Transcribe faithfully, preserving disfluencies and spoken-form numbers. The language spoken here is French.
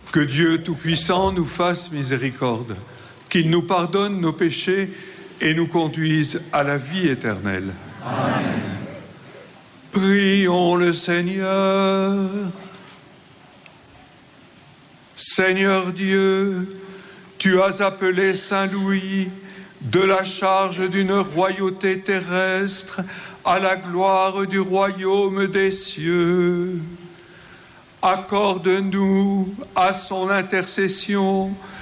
Que Dieu Tout-Puissant nous fasse miséricorde, qu'il nous pardonne nos péchés et nous conduise à la vie éternelle. Amen. Prions le Seigneur. Seigneur Dieu, tu as appelé Saint Louis de la charge d'une royauté terrestre à la gloire du royaume des cieux. Accorde-nous à son intercession